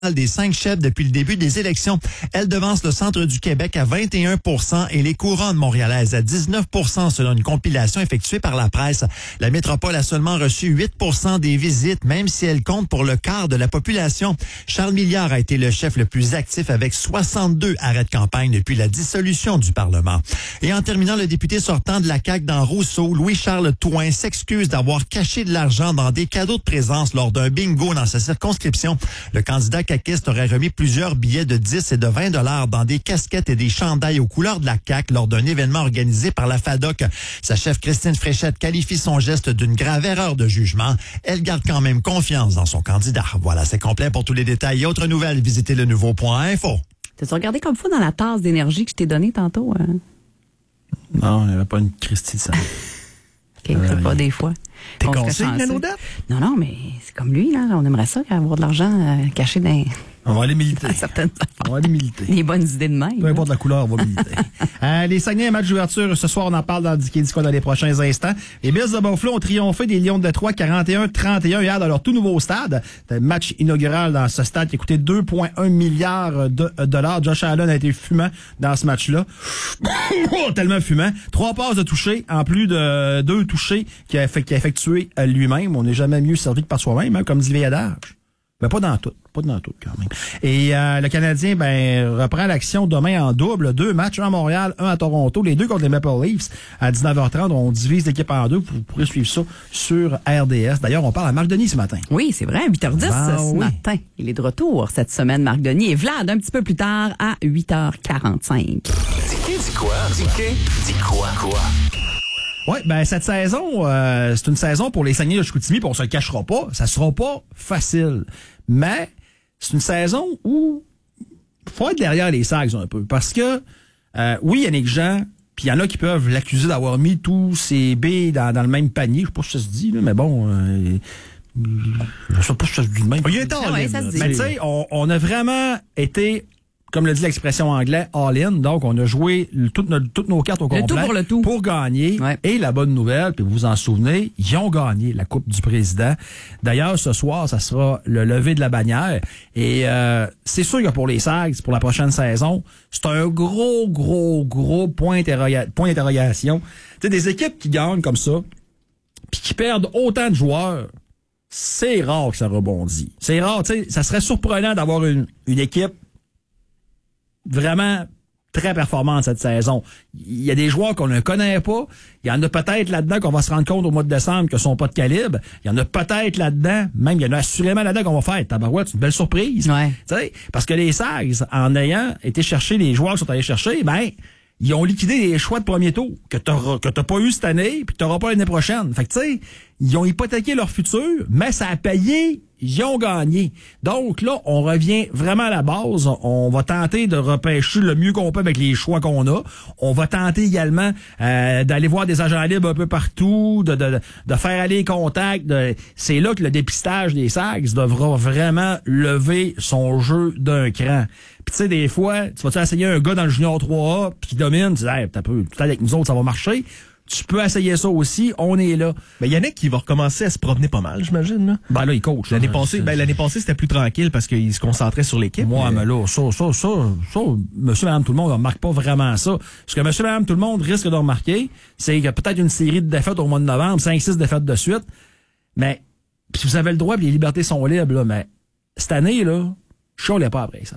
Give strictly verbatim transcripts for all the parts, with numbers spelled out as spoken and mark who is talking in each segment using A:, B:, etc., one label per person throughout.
A: des cinq chefs depuis le début des élections. Elle devance le centre du Québec à vingt et un pour cent et les couronnes montréalaises à dix-neuf pour cent selon une compilation effectuée par la presse. La métropole a seulement reçu huit pour cent des visites, même si elle compte pour le quart de la population. Charles Milliard a été le chef le plus actif avec soixante-deux arrêts de campagne depuis la dissolution du Parlement. Et en terminant, le député sortant de la C A Q dans Rousseau, Louis-Charles Touin, s'excuse d'avoir caché de l'argent dans des cadeaux de présence lors d'un bingo dans sa circonscription. Le candidat caquiste aurait remis plusieurs billets de dix et de vingt dollars dans des casquettes et des chandails aux couleurs de la C A Q lors d'un événement organisé par la FADOC. Sa chef Christine Fréchette qualifie son geste d'une grave erreur de jugement. Elle garde quand même confiance dans son candidat. Voilà, c'est complet. Pour tous les détails et autres nouvelles, visitez le nouveau point info.
B: T'as-tu regardé comme fou dans la tasse d'énergie que je t'ai donnée tantôt? Hein?
C: Non, il n'y avait pas une Christie de ça.
B: OK, euh, pas des fois.
D: T'es conseillé, Claudette?
B: Non, non, mais c'est comme lui, là. On aimerait ça, avoir de l'argent euh, caché dans...
C: On va aller militer.
B: Certaines
C: on va aller militer.
B: Des bonnes idées de même.
C: Peu importe la couleur, on va militer. euh, les Saguenay, match d'ouverture ce soir, on en parle dans Dicky Disco dans les prochains instants. Les Bills de Buffalo ont triomphé des Lions de Détroit quarante et un trente et un hier dans leur tout nouveau stade. C'était un match inaugural dans ce stade qui a coûté deux virgule un milliards de dollars. Josh Allen a été fumant dans ce match-là. Tellement fumant. Trois passes de toucher, en plus de deux touchés qu'il a, fait, qu'il a effectué lui-même. On n'est jamais mieux servi que par soi-même, hein, comme dit le vieil adage. Mais pas dans tout. Pas dans tout, quand même. Et euh, le Canadien ben reprend l'action demain en double. Deux matchs, un à Montréal, un à Toronto. Les deux contre les Maple Leafs à dix-neuf heures trente. On divise l'équipe en deux. Vous pourrez suivre ça sur R D S. D'ailleurs, on parle à Marc Denis ce matin.
B: Oui, c'est vrai, huit heures dix ben, ce oui. matin. Il est de retour cette semaine, Marc Denis. Et Vlad, un petit peu plus tard, à huit heures quarante-cinq.
E: Dis dis quoi? Dis dis quoi? Quoi?
C: Oui, ben cette saison, euh, c'est une saison pour les Saguenay de Chicoutimi, puis on se le cachera pas, ça sera pas facile. Mais c'est une saison où il faut être derrière les Sags un peu. Parce que, euh, oui, Yannick Jean, puis il y en a qui peuvent l'accuser d'avoir mis tous ses billes dans, dans le même panier. Je sais pas si ça se dit, là, mais bon... Euh, je sais pas si ça se dit de même.
D: Il y a temps,
B: ah ouais, ça se dit.
C: Mais tu sais, on, on a vraiment été... Comme le dit l'expression anglaise, all-in. Donc, on a joué le, tout, notre, toutes nos cartes au complet.
B: Le tout pour le tout.
C: Pour gagner.
B: Ouais.
C: Et la bonne nouvelle, puis vous vous en souvenez, ils ont gagné la Coupe du Président. D'ailleurs, ce soir, ça sera le lever de la bannière. Et euh, c'est sûr que pour les Sags, pour la prochaine saison, c'est un gros, gros, gros point, interroga- point d'interrogation. Tu sais, des équipes qui gagnent comme ça, puis qui perdent autant de joueurs, c'est rare que ça rebondit. C'est rare, tu sais, ça serait surprenant d'avoir une, une équipe vraiment très performante cette saison. Il y a des joueurs qu'on ne connaît pas. Il y en a peut-être là-dedans qu'on va se rendre compte au mois de décembre que sont pas de calibre. Il y en a peut-être là-dedans, même il y en a assurément là-dedans qu'on va faire. Tabarouette, c'est une belle surprise.
B: Ouais.
C: T'sais, parce que les Sags, en ayant été chercher les joueurs qui sont allés chercher, ben ils ont liquidé les choix de premier tour que t'auras, que t'as pas eu cette année puis que t'auras pas l'année prochaine. Fait que tu sais, ils ont hypothéqué leur futur, mais ça a payé, ils ont gagné. Donc là, on revient vraiment à la base. On va tenter de repêcher le mieux qu'on peut avec les choix qu'on a. On va tenter également euh, d'aller voir des agents libres un peu partout, de, de, de faire aller les contacts. De... C'est là que le dépistage des Sags devra vraiment lever son jeu d'un cran. Puis tu sais, des fois, tu vas-tu essayer un gars dans le junior trois A qui domine, tu dis, hey, t'as peu, peut-être avec nous autres, ça va marcher. Tu peux essayer ça aussi, on est là.
D: Mais ben, Yannick, qui va recommencer à se promener pas mal, j'imagine, là.
C: Ben là, il coach.
D: L'année
C: là,
D: passée, ben, l'année passée, c'était plus tranquille parce qu'il se concentrait sur l'équipe.
C: Moi,
D: mais,
C: mais là, ça, ça, ça, ça, monsieur, madame, tout le monde ne remarque pas vraiment ça. Ce que monsieur, madame, tout le monde risque de remarquer, c'est qu'il y a peut-être une série de défaites au mois de novembre, cinq six défaites de suite. Mais, puis vous avez le droit, puis les libertés sont libres, là, mais cette année, là, je ne pas après ça.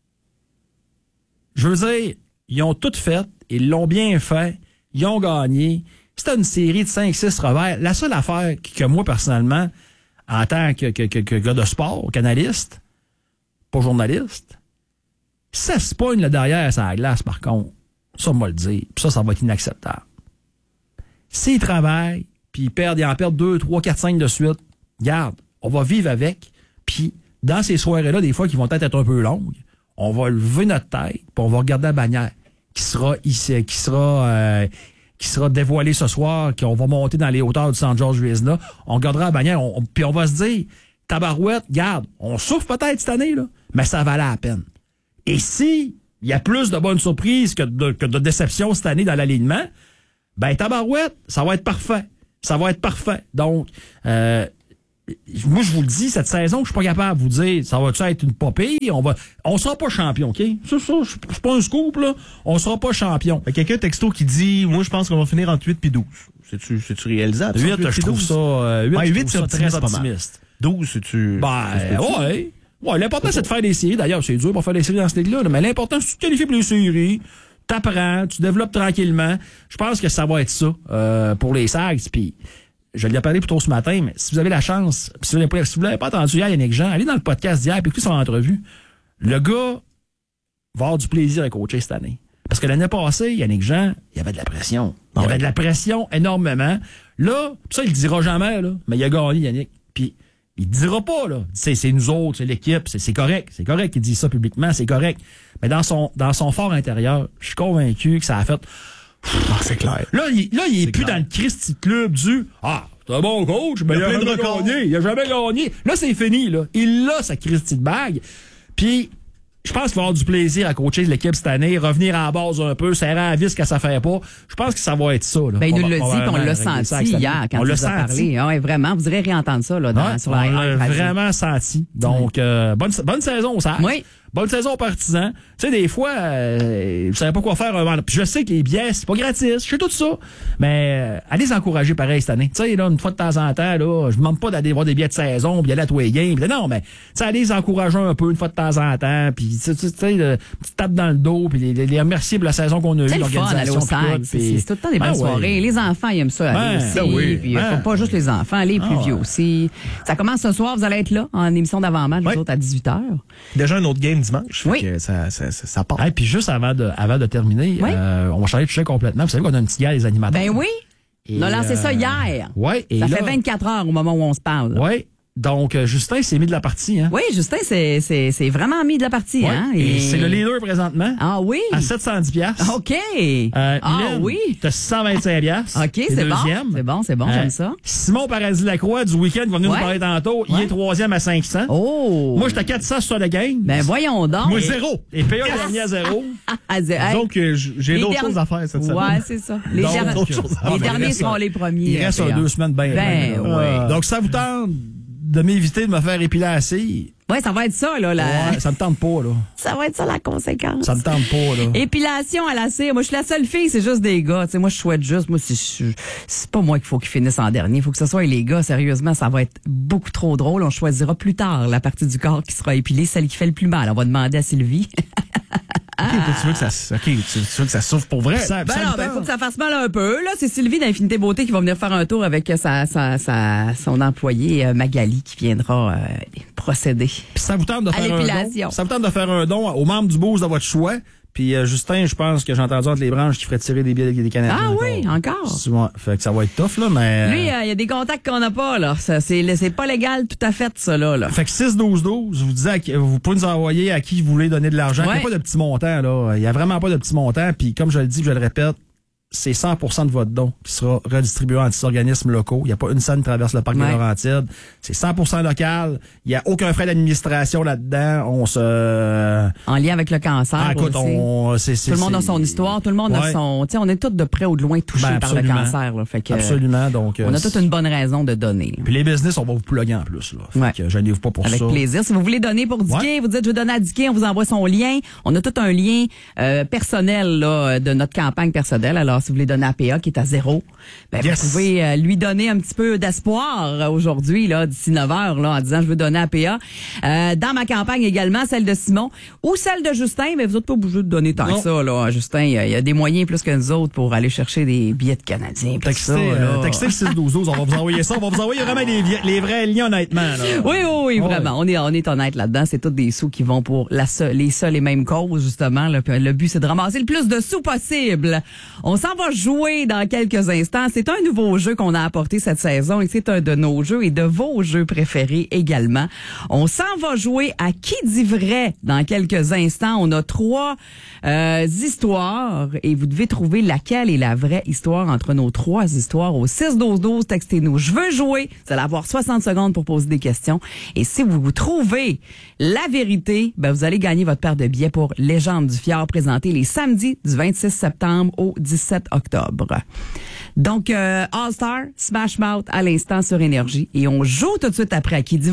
C: Je veux dire, ils ont tout fait, ils l'ont bien fait, ils ont gagné. C'était une série de cinq six revers. La seule affaire que moi, personnellement, en tant que, que, que, que gars de sport, canaliste, pas journaliste, ça se pogne le derrière sur la glace, par contre. Ça, on va le dire. Puis ça, ça va être inacceptable. S'ils travaillent, puis ils perdent, ils en perdent deux, trois, quatre, cinq de suite, garde, on va vivre avec. Puis dans ces soirées-là, des fois, qui vont peut-être être un peu longues, on va lever notre tête, puis on va regarder la bannière qui sera ici, qui sera euh, qui sera dévoilée ce soir, qu'on va monter dans les hauteurs du Saint George Vezina. On regardera la bannière, on, on, puis on va se dire, tabarouette, garde, on souffre peut-être cette année, là, mais ça valait la peine. Et si il y a plus de bonnes surprises que de, que de déceptions cette année dans l'alignement, ben tabarouette, ça va être parfait. Ça va être parfait. Donc, euh, moi, je vous le dis, cette saison, je suis pas capable de vous dire, ça va-tu être une popée? On va, on sera pas champion, OK? C'est ça, je suis pas un scoop, là. On sera pas champion.
D: Il y a quelqu'un texto qui dit, moi, je pense qu'on va finir entre huit puis douze. C'est-tu, c'est-tu réalisable?
C: huit, je trouve ça, euh, huit,
D: ouais,
C: je
D: huit,
C: trouve
D: c'est
C: ça très
D: optimiste,
C: optimiste.
D: douze, c'est-tu...
C: Ben, ouais. Ouais, l'important, c'est de faire des séries. D'ailleurs, c'est dur pour faire des séries dans cette ligue-là, là, mais l'important, c'est que tu te qualifies pour les séries. T'apprends, tu développes tranquillement. Je pense que ça va être ça, euh, pour les Sags, puis je l'ai parlé plus tôt ce matin, mais si vous avez la chance, si vous l'avez, si vous l'avez pas entendu hier, Yannick Jean, allez dans le podcast d'hier puis écoutez son entrevue. Le gars va avoir du plaisir à coacher cette année. Parce que l'année passée, Yannick Jean, il y avait de la pression. Il y avait de la pression énormément. Là, ça, il le dira jamais, là, mais il a gagné, Yannick. Puis, il dira pas, là. C'est, c'est nous autres, c'est l'équipe, c'est, c'est correct. C'est correct qu'il dise ça publiquement, c'est correct. Mais dans son, dans son fort intérieur, je suis convaincu que ça a fait...
D: Ah, c'est clair.
C: Là, il, là, il est, est plus
D: clair.
C: dans le Christy Club du ah, c'est un bon coach, mais il a, il a plein de records. Gagné, il a jamais gagné. Là, c'est fini, là. Il a sa Christy de bague. Puis, je pense qu'il va avoir du plaisir à coacher l'équipe cette année, revenir à la base un peu, serrer à la vis quand ça fait pas. Je pense que ça va être ça, là.
B: Ben, il nous
C: va,
B: l'a dit, puis on l'a senti hier quand on il nous a parlé. Ah, ouais, vraiment. Vous irez réentendre ça, là, dans,
C: ouais,
B: sur la
C: on l'a vraiment senti. Donc, oui. euh, bonne, bonne saison, ça.
B: Oui.
C: Bonne saison aux partisans. Tu sais, des fois, euh, vous savez pas quoi faire. Euh, puis je sais que les billets, c'est pas gratis. Je sais tout ça. Mais euh, allez les encourager pareil cette année. Tu sais, là, une fois de temps en temps, là, je vous demande pas d'aller voir des billets de saison, puis aller à tous les games. Non, mais tu sais, allez les encourager un peu une fois de temps en temps. Puis tu sais, une petite tape dans le dos, puis les, les, les remercier pour la saison qu'on a eue, l'organisation.
B: C'est, c'est tout le temps des bonnes ben, soirées. Ouais. Les enfants, ils aiment ça aller ben, aussi. Ben oui. Puis ben. pas juste les enfants, les plus ah, vieux ouais. aussi. Ça commence ce soir, vous allez être là en émission d'avant-match, ouais. les autres à dix-huit heures.
D: Déjà un autre game dimanche.
B: Oui.
D: Que ça, ça, ça, ça part.
C: Et hey, puis juste avant de, avant de terminer, oui. euh, on va changer de sujet complètement. Vous savez qu'on a un petit gars, les animateurs.
B: Ben oui. Et on a lancé euh, ça hier.
C: Ouais. Et
B: ça
C: là,
B: fait vingt-quatre heures au moment où on se parle.
C: Oui. Donc, euh, Justin s'est mis de la partie. Hein?
B: Oui, Justin c'est, c'est, c'est vraiment mis de la partie. Ouais. Hein?
C: Et, et c'est le leader présentement.
B: Ah oui?
C: À sept cent dix piastres.
B: OK.
C: Euh,
B: ah
C: Hélène,
B: oui?
C: T'as six cent vingt-cinq piastres.
B: OK, c'est bon. C'est bon, c'est bon, euh, j'aime ça.
C: Simon Paradis-Lacroix du week-end qui va venir ouais. nous parler tantôt, ouais. il est troisième à cinq cents.
B: Oh!
C: Moi, j'étais à quatre cents sur le game.
B: Ben voyons donc.
C: Moi, zéro. Et P A est dernier à zéro.
D: Donc, euh, j'ai d'autres derniers... choses à faire cette semaine.
B: Ouais, c'est ça. Les, donc, der... les
C: ah,
B: derniers seront les premiers.
C: Il reste deux semaines bien.
B: Ben, ouais.
C: Donc, ça vous tente de m'éviter de me faire épiler assis.
B: Oui, ça va être ça, là. La...
C: Ouais, ça me tente pas, là.
B: Ça va être ça, la conséquence.
C: Ça me tente pas, là.
B: Épilation à la cire. Moi, je suis la seule fille, c'est juste des gars. Tu sais, moi, je souhaite juste, moi, c'est, c'est pas moi qu'il faut qu'ils finissent en dernier. Il faut que ce soit les gars. Sérieusement, ça va être beaucoup trop drôle. On choisira plus tard la partie du corps qui sera épilée, celle qui fait le plus mal. On va demander à Sylvie.
D: OK, toi, tu veux que ça, okay, tu, tu veux que ça souffre pour vrai?
B: Ça, ben ça non, ben, faut que ça fasse mal un peu. Là, c'est Sylvie d'Infinité Beauté qui va venir faire un tour avec sa, sa, sa, son employé euh, Magali qui viendra euh, procéder. Puis
C: ça vous tente de faire un don? Ça vous tente de faire un don aux membres du Boost de votre choix? Puis euh, Justin, je pense que j'ai entendu entre les branches qu'il ferait tirer des billets des Canadiens.
B: Ah oui, encore.
C: encore. Fait que ça va être tough, là, mais...
B: Lui, il euh, y a des contacts qu'on n'a pas, là. Ça, c'est, c'est pas légal tout à fait, ça, là. là.
C: Fait que six douze douze, vous disais, qui, vous pouvez nous envoyer à qui vous voulez donner de l'argent. Ouais. Il n'y a pas de petit montant, là. Il n'y a vraiment pas de petit montant. Puis comme je le dis, je le répète, c'est cent pour cent de votre don qui sera redistribué à des organismes locaux. Il n'y a pas une scène qui traverse le parc ouais. des Laurentides. C'est cent pour cent local. Il n'y a aucun frais d'administration là-dedans. On se...
B: En lien avec le cancer.
C: Ah, écoute, on... c'est, c'est,
B: tout le monde
C: c'est...
B: a son histoire. Tout le monde ouais. a son... Tu sais, on est tous de près ou de loin touchés ben, par le cancer. Là. Fait que,
C: absolument. Donc,
B: on a toute une bonne raison de donner.
C: Puis les business, on va vous plugger en plus. Là. Fait
B: ouais.
C: que gênez-vous pas pour
B: avec
C: ça.
B: Avec plaisir. Si vous voulez donner pour Dicky, ouais. vous dites je veux donner à Dicky, on vous envoie son lien. On a tout un lien euh, personnel là, de notre campagne personnelle. Alors, si vous voulez donner à P A qui est à zéro, ben, yes. vous pouvez euh, lui donner un petit peu d'espoir euh, aujourd'hui, là, d'ici neuf heures, là, en disant je veux donner à P A. Euh, dans ma campagne également, celle de Simon ou celle de Justin, mais vous n'êtes pas obligés de donner tant non. que ça, là. Justin, il y, y a des moyens plus que nous autres pour aller chercher des billets de Canadiens.
C: Textez, euh, textez le six douze douze, on va vous envoyer ça, on va vous envoyer vraiment les, les vrais liens honnêtement. Là.
B: Oui, oui, oui, vraiment. Ouais. On est, on est honnête là-dedans. C'est tous des sous qui vont pour la seule, les seules et mêmes causes, justement. Là. Le but, c'est de ramasser le plus de sous possible. On s'en va jouer dans quelques instants. C'est un nouveau jeu qu'on a apporté cette saison et c'est un de nos jeux et de vos jeux préférés également. On s'en va jouer à Qui dit vrai dans quelques instants. On a trois euh, histoires et vous devez trouver laquelle est la vraie histoire entre nos trois histoires au six douze douze. Textez-nous. Je veux jouer. Vous allez avoir soixante secondes pour poser des questions. Et si vous vous trouvez la vérité, ben vous allez gagner votre paire de billets pour Légende du Fjord présenté les samedis du vingt-six septembre au dix-sept sept octobre. Donc, euh, All-Star, Smash Mouth à l'instant sur Énergie. Et on joue tout de suite après à Qui dit